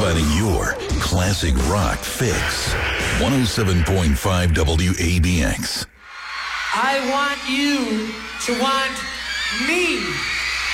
providing your classic rock fix. 107.5 WABX. I want you to want me.